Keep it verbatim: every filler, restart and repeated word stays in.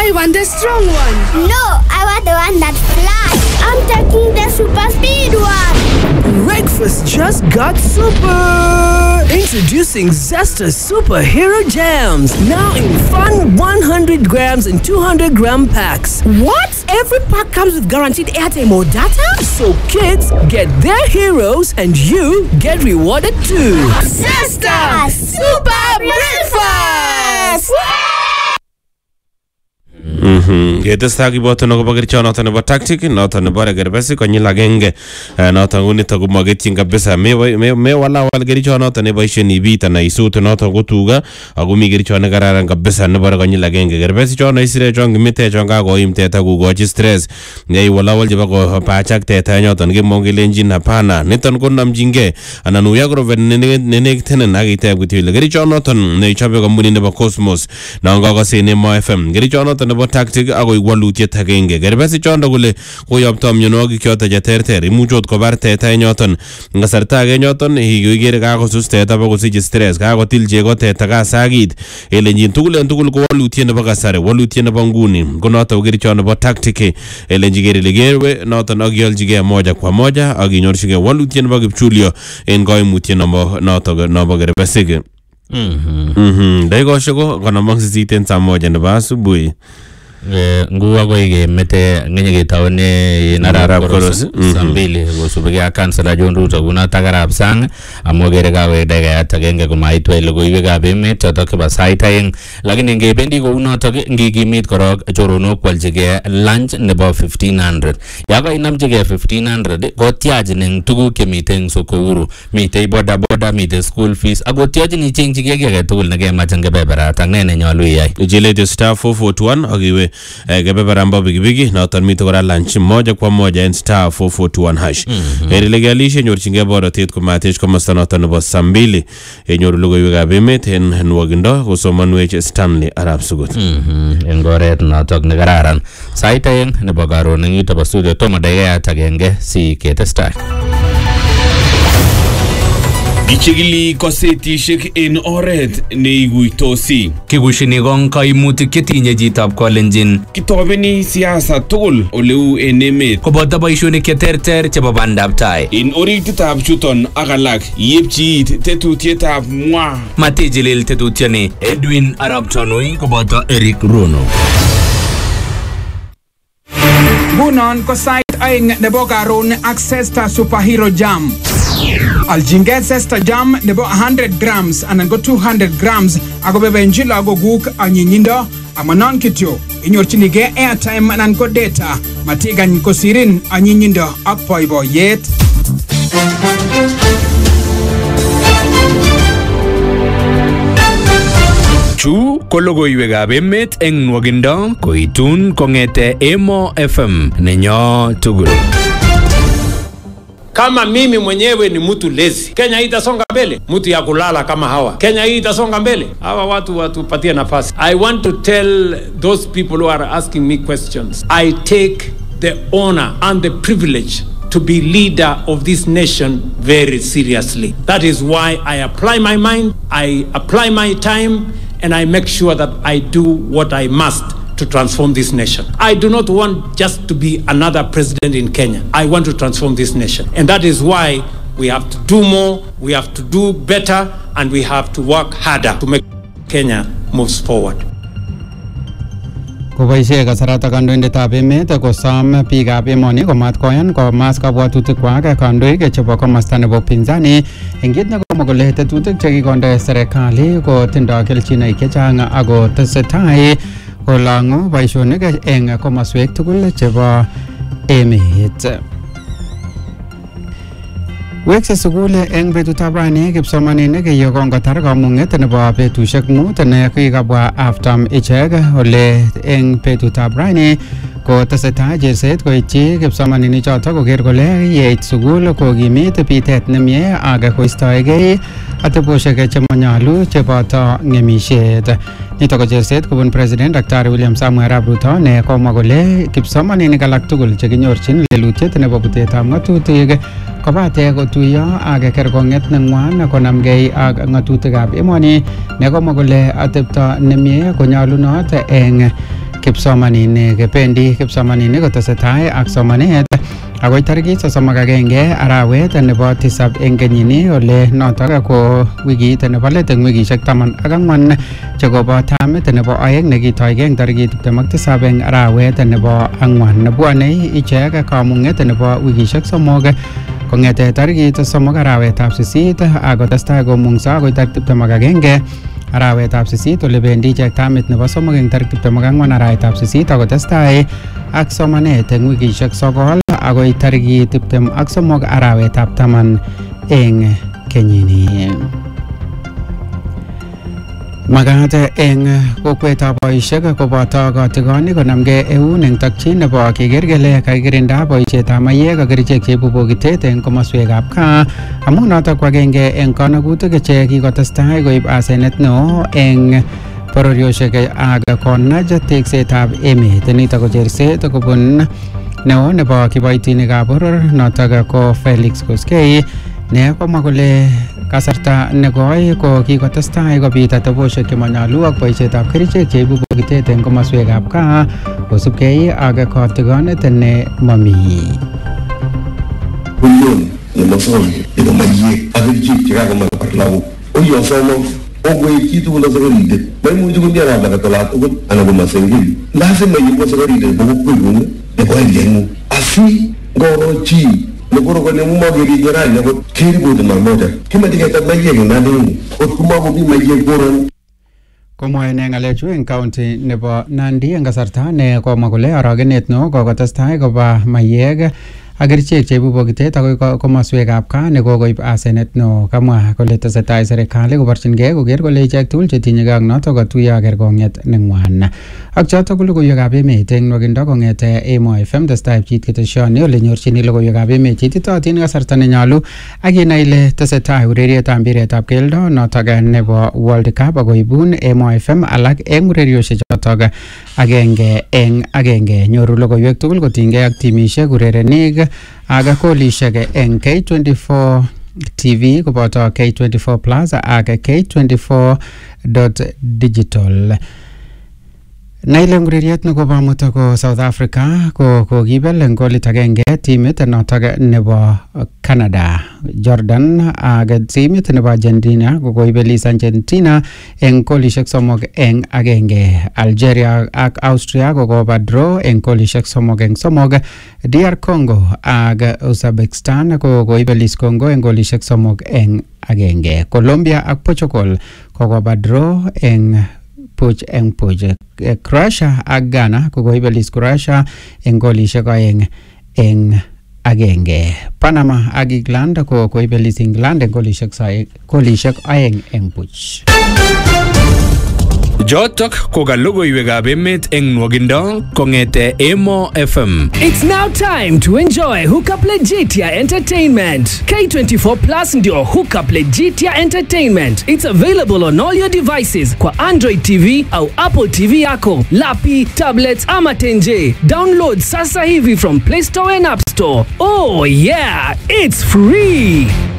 I want the strong one. No, I want the one that flies. I'm taking the super speed one. Breakfast just got super! Introducing Zesta Superhero Jams. Now in fun one hundred grams and two hundred gram packs. What? Every pack comes with guaranteed airtime or data? So kids get their heroes and you get rewarded too. Zesta Super Breakfast! Mhm. Getesta kiboto no bagircho noto nebo tactic noto nebo regerbesi konyil agenge noto ngunito komagetyin kabisa me me wala wal gericho noto ne boisien ibita na isut noto gotuga ako mi gericho ne kararan kabisa nebo konyil agenge gerbesi chono isire chong mite chonga go imteta kugochi stress nei wala wal jeba ko pachak teta nyoto nge mongelenjin hapana niton ko namjinge anan uya groven ne ne tenen nagite gutile gericho noto ne chabe kombuni nebo Cosmos nanga ko sene Mo F M gericho noto nebo tactic ako igwalutiet agenge gerbesi chondo kole koyopto mionwogik choto jeterter imuchot kobar teta nyoton ngasarta age nyoton igere kakosus teta bakosich stress kakotil chego teta kasakit elenjin tugul en tugul ko walutiet nebo kasari walutiet nebo nguni ko noto gericho nebo tactic elenji gere legerwe noton agiyoljige moja kwa moja aginyorshige walutiet nebo kipchulio en koimutiet nebo noto nebo gerbesi. Mhm mhm daigosho ko namang sisiten saa moja nebo asubuhi nguwa ko ige mete ngenye getawne nararab koros sambili gosubege akansela John Ruto guna tagarab sang amogere gawe daga atagenge ko maitwe logo iwe gabe met to ke basaitayeng lakini ngebendi ko unoto ngigimit korok chorono kwaljige lunch nebo fifteen hundred yaga inamjige fifteen hundred ko tiaji ning tugu kemiten sokuru mite boda boda mite school fees ago tiaji ni chengjige ge tugul ne kemachenge bebera tangne nyalu yai jilete star four four one agiwe gebebera mbo bigibigi noton mito kora lunch moja kwa moja en star four four one hash erilegalishe nyorchinge borotet komatech komosta noton nebo sambili enyoru logoiwekab emet en nwogindo kosomanwech Stanley Arab Sugut en oret notok ne kararan sait aeng nebo karon eng yuto studio tomo daikayat agenge si ketestai. Gichigili kosetishek en oret neiguitosi. Kigushini gong kaimutik chetinye chitab kolenjin. Kitobeni siasa tugul oleu en emet. Koboto boishonik cheterter chebo bandab tai. En orititab chuton ak alak yepchiit tetutietab mwa. Matijilil tetutioni Edwin Arap Tanui koboto Eric Rono. Bunon ko site aing nebo karon ak Zesta Superhero Jam. Aljinge Zesta Jam nebo one hundred grams anan go two hundred grams ako bebenjila go guk anyinyindo amanon kityo inyorchinige airtime anan ko data matigan ko sirin anyinyindo ak boiboiyet. Chu ko logoiwekab emet eng nwogindo koitun kongete Emo F M nenyo tugul. Kama mimi mwenyewe ni mtu lazy, Kenya hii itasonga mbele? Mtu ya kulala kama hawa, Kenya hii itasonga mbele? Hawa watu watupatie nafasi. I want to tell those people who are asking me questions, I take the honor and the privilege to be leader of this nation very seriously. That is why I apply my mind, I apply my time, and I make sure that I do what I must to transform this nation. I do not want just to be another president in Kenya. I want to transform this nation. And that is why we have to do more, we have to do better, and we have to work harder to make Kenya moves forward. Koboishe kasarata kandoindetab emet kosom biikab emoni komat koyan komas kabwatutikwak kandoik chebo komosta nebo pinzani eng kit nekomwa kole tetutik chekikonde serikali kotindoi kelchinoik chechang ako tesetai kolang'u boishonik eng komoswek tugul chebo emet. Wekse sukul eng betutab rani kipsomaninik yekongotar kamung'et nebo betushek mut ne kikabwa aftam ichek ole eng betutab rani ko tesetai cherset koityi kipsomaninik choto koker kole yeit sukul kokimit bitet nemie ak koistoegei ateboshek chemanyalu cheboto ng'emishet. Nito ko cherset kobun President Daktari William Samuel Arap Ruto ne komwa kole kipsomaninik alak tugul chekinyorchin lelutiet nebo butetab ng'atutik kobate kotuyo ak kerkong'et neng'wan konamgei ak ng'atutikab emoni ne komwa kole atepto nemie konyalunot eng kipsomaninik pendi kipsomaninik kotesetai ak somanet agoi tarikit sosom ak agenge arawet nebo tisab eng kenyini ole notok ko wikit nebo let eng wikishek taman ak ang'wan chekobo tamit nebo aeng nekitoigei eng tarikit tiptem ak tisab eng arawet nebo ang'wan nebwonei ichek kamung'et nebo wikishek somok kong'ete tarikit somok arawetab sisit akotestai komungso agoi tarik tiptem ak agenge arawetab sisit ole bendi ichek tamit nebo somok eng tarik tiptem ak ang'wan arawetab sisit akotestai ak somanet eng wikishek sokol agoi tarikit tiptem ak somok arawetab taman eng kenyini. Magat eng kokwetab boisiek koboto kotigoni konamgei eun eng tokyin nebo keker kele kakikirinda boisietab mayek ak kerichek cheibu bokitet eng komoswekab gaa amu notok ko agenge eng konogutik che kikotestai koib asenet neo eng bororiosiek ak konach teksetab emet. Nitok ko cherset kobun neo nebo kiboitinikab boror notok ko Felix Koskei ne komwa kole kasarta negoi ko kikotestai kobit atebosiek chemanyolu ak boisietab kerichek cheibu bokitet eng komoswekab gaa kosubkei ak kotigonet ne mami. Kuyon nemosomi nebo mayek ak kerichek chekakomach parlago oyosomo ogwei chitugul asikarindet maimuchi komianam lakatola tugul anan komasengeli lazima iwe asikarindet nebo kokweng'ung nebo elengung asi ngoro chi negoro kone mumageri yara nebo kiribu mara moja kimache keta mayek ndani kot kumakomi mayek boron. Komwae ne ng'alechu eng county nebo Nandi eng kasarta ne komwa kole arogenet neo kokotestai koba mayek ak kerichek cheibu bokitet akoi komoswekab gaa nekokoib asenet neo. Kamwa kole tesetai serikali koborchingei koker kole ichek tugul chetinyegei ak notok kotuiyo ak kerkong'et neng'wan. Ak chotok ko logoiwekab emet eng nwakindo kong'ete Emo F M testai pchit keteshoni ole nyorchini logoiwekab emet cheititootin kasarta nenyolu ak inai ile tesetai urerietab mpiretab keldo notok nebo World Cup akoibun Emo F M alak eng ureriosiek chotok agenge eng agenge. Nyoru logoiwek tugul kotinygei ak timisiek, urerenik ak golisiek eng K twenty-four T V koboto K twenty-four plus ak K twenty-four dot digital. Naile ngureriet nekobo amut ko South Africa ko kokibel eng golit agenge timit notok nebo Canada. Jordan ak timit nebo Argentina ko koibelis Argentina eng golisiek somok eng agenge. Algeria ak Austria ko koba draw eng golisiek somok eng somok. D R Congo ak Uzbekistan ko koibelis Congo eng golisiek somok eng agenge. Colombia ak Portugal ko koba draw eng puch eng puch. Croatia ak Ghana ko koibelis Croatia eng golisiek aeng eng agenge. Panama ak England ko koibelis England eng golisiek golisiek aeng eng puch. Jotok ko ka logoiwekab emet eng nwakindo kong'ete Emo F M. It's now time to enjoy Hookup Legitia Entertainment. K twenty-four Plus ndio Hookup Legitia Entertainment. It's available on all your devices kwa Android T V au Apple T V yako, lapi, tablets ama tenje. Download sasa hivi from Play Store and App Store. Oh yeah, it's free.